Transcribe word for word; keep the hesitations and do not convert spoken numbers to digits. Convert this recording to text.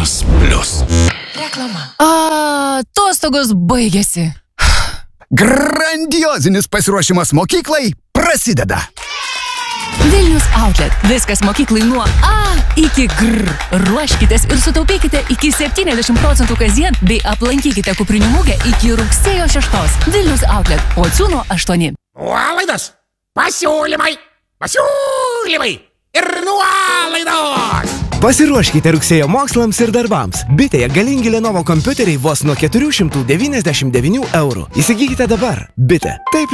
Vilnius Plius. Reklama. Atostogos baigėsi. Grandiozinis pasiruošimas mokyklai prasideda. Vilnius Outlet. Viskas mokyklai nuo A iki Gr. Ruoškitės ir sutaupykite iki septyniasdešimt procentų kasdien bei aplankykite kuprinių mugę iki rugsėjo šeštos. Vilnius Outlet. Pociūno aštuoni. Nuolaidos, pasiūlymai, pasiūlymai ir nuolaidos. Pasiruoškite rugsėjo mokslams ir darbams. Bitėje galingi Lenovo kompiuteriai vos nuo keturių šimtų devyniasdešimt devynių eurų. Įsigykite dabar. Bitė. Taip